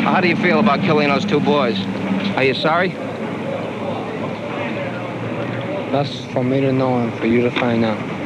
How do you feel about killing those two boys? Are you sorry? That's for me to know and for you to find out.